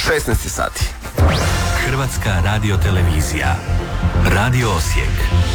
16 sati. Hrvatska radiotelevizija. Radio Osijek.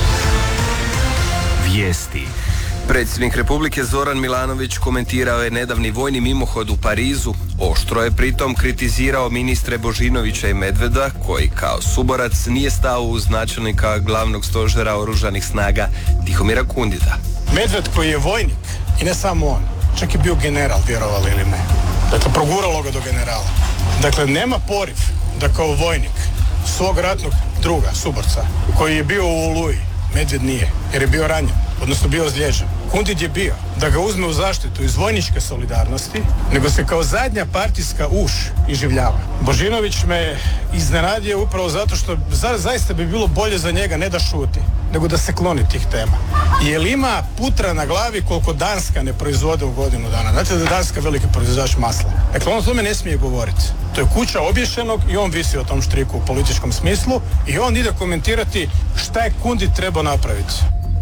Vijesti. Predsjednik Republike Zoran Milanović komentirao je nedavni vojni mimohod u Parizu. Oštro je pritom kritizirao ministre Božinovića i Medveda, koji kao suborac nije stao uz načelnika glavnog stožera oružanih snaga Tihomira Kundita. Medved koji je vojnik, i ne samo on, čak je bio general, vjerovali ili ne. Dakle, proguralo ga do generala. Dakle, nema poriv da kao vojnik svog ratnog druga, suborca, koji je bio u Oluji, Medved nije, jer je bio ranjen, odnosno bio ozlijeđen. Kundit je bio da ga uzme u zaštitu iz vojničke solidarnosti, nego se kao zadnja partijska uš iživljava. Božinović me iznenadio upravo zato što zaista bi bilo bolje za njega ne da šuti, nego da se kloni tih tema. Jer ima putra na glavi koliko Danska ne proizvode u godinu dana. Znate da je Danska veliki proizvođač masla. Dakle, on o tome ne smije govoriti. To je kuća obješenog i on visi o tom štriku u političkom smislu i on ide komentirati šta je Kundit trebao napraviti.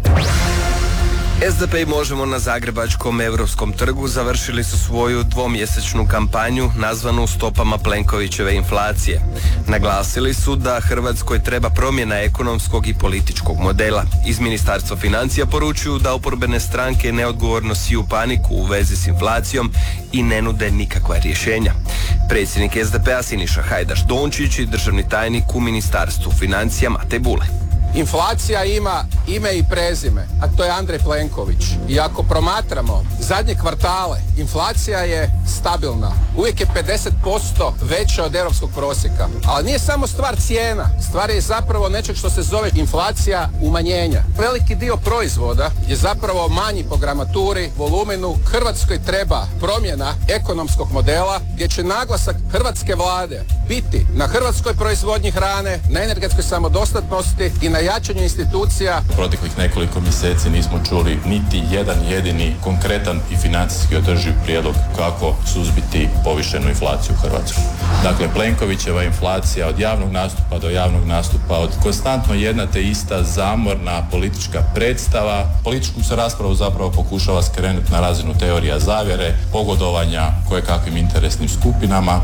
SDP i Možemo na Zagrebačkom Europskom trgu završili su svoju dvomjesečnu kampanju nazvanu stopama Plenkovićeve inflacije. Naglasili su da Hrvatskoj treba promjena ekonomskog i političkog modela. Iz Ministarstva financija poručuju da oporbene stranke neodgovorno siju paniku u vezi s inflacijom i ne nude nikakva rješenja. Predsjednik SDP-a Siniša Hajdaš Dončić i državni tajnik u Ministarstvu financija Matej Bule. Inflacija ima ime i prezime, a to je Andrej Plenković. I ako promatramo zadnje kvartale, inflacija je stabilna. Uvijek je 50% veća od europskog prosjeka. Ali nije samo stvar cijena, stvar je zapravo nečeg što se zove inflacija umanjenja. Veliki dio proizvoda je zapravo manji po gramaturi, volumenu. Hrvatskoj treba promjena ekonomskog modela gdje će naglasak hrvatske vlade biti na hrvatskoj proizvodnji hrane, na energetskoj samodostatnosti i na jačanju institucija. Proteklih nekoliko mjeseci nismo čuli niti jedan jedini konkretan i financijski održiv prijedlog kako suzbiti povišenu inflaciju u Hrvatskoj. Dakle, Plenkovićeva inflacija od javnog nastupa do javnog nastupa, od konstantno jedna te ista zamorna politička predstava. Političku se raspravu zapravo pokušava skrenuti na razinu teorija zavjere, pogodovanja kojekakvim interesnim skupinama.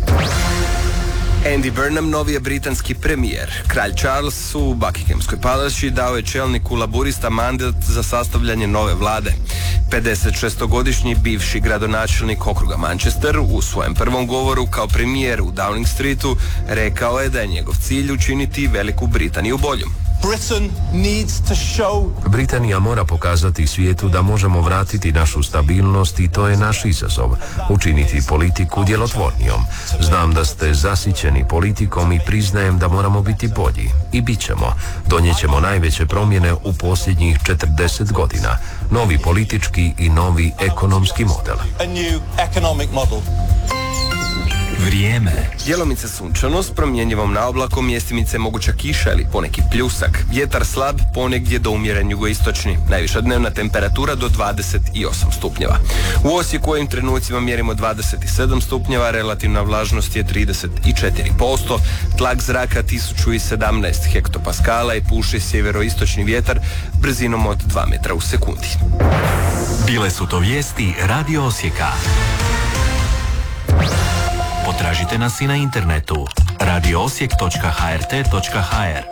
Andy Burnham novi je britanski premijer. Kralj Charles u Buckinghamskoj palači dao je čelniku laburista mandat za sastavljanje nove vlade. 56-godišnji bivši gradonačelnik okruga Manchester u svojem prvom govoru kao premijer u Downing Streetu rekao je da je njegov cilj učiniti Veliku Britaniju boljom. Britanija mora pokazati svijetu da možemo vratiti našu stabilnost i to je naš izazov. Učiniti politiku djelotvornijom. Znam da ste zasićeni politikom i priznajem da moramo biti bolji. I bit ćemo. Donijet ćemo najveće promjene u posljednjih 40 godina. Novi politički i novi ekonomski model. Vrijeme. Djelomice sunčano s promjenjivom naoblakom, mjestimice moguća kiša ili poneki pljusak. Vjetar slab, ponegdje do umjeren jugoistočni. Najviša dnevna temperatura do 28 stupnjeva. U Osijeku u ovim trenucima mjerimo 27 stupnjeva, relativna vlažnost je 34%, tlak zraka 1017 hektopaskala i puše sjeveroistočni vjetar brzinom od 2 metra u sekundi. Bile su to vijesti Radio Osijeka. Potražite nas i na internetu radioosijek.hrt.hr.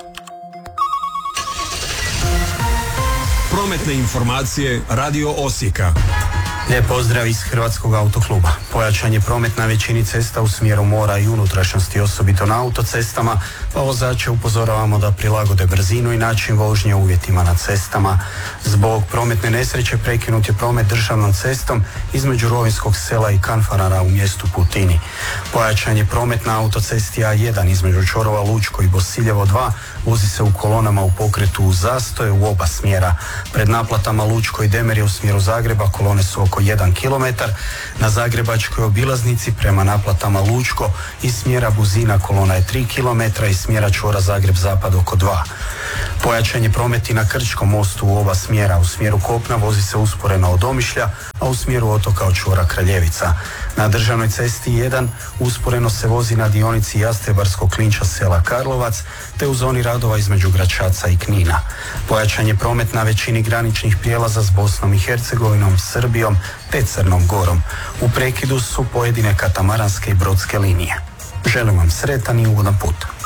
Prometne informacije Radio Osijeka. Lijep pozdrav iz Hrvatskog autokluba. Pojačan je promet na većini cesta u smjeru mora i unutrašnjosti, osobito na autocestama, pa vozače upozoravamo da prilagode brzinu i način vožnje uvjetima na cestama. Zbog prometne nesreće prekinut je promet državnom cestom između Rovinjskog sela i Kanfanara u mjestu Putini. Pojačan je promet na autocesti A1 između Čorova Lučko i Bosiljevo 2, vozi se u kolonama u pokretu u zastoje u oba smjera. Pred naplatama Lučko i Demerje u smjeru Zagreba kolone su oko 1 km, na Zagrebačkoj obilaznici prema naplatama Lučko iz smjera Buzina kolona je 3 km i smjera čvora Zagreb-Zapad oko 2. Pojačan je promet i na Krčkom mostu u oba smjera. U smjeru kopna vozi se usporeno od Omišlja, a u smjeru otoka od čvora Kraljevica. Na državnoj cesti 1 usporeno se vozi na dionici Jastrebarskog Klinča sela Karlovac, te u zoni radova između Gračaca i Knina. Pojačan je promet na većini graničnih prijelaza s Bosnom i Hercegovinom, Srbijom te Crnom Gorom. U prekidu su pojedine katamaranske i brodske linije. Želim vam sretan i ugodan put.